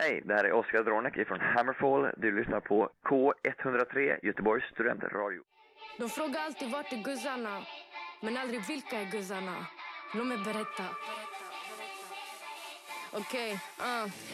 Hej, det här är Oskar Dronek från Hammerfall. Du lyssnar på K103, Göteborgs studentradio. De frågar alltid vart är guzzarna, men aldrig vilka är guzzarna. Låt mig berätta. Okej,